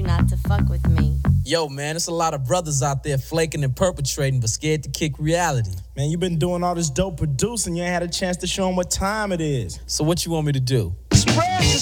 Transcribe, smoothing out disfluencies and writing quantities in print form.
not to fuck with me. Yo, man, there's a lot of brothers out there flaking and perpetrating, but scared to kick reality. Man, you been doing all this dope producing. You ain't had a chance to show them what time it is. So what you want me to do? Spread